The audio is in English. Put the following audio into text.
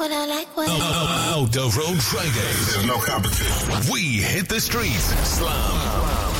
Out of Road Fridays. There's no competition. We hit the streets. Slam.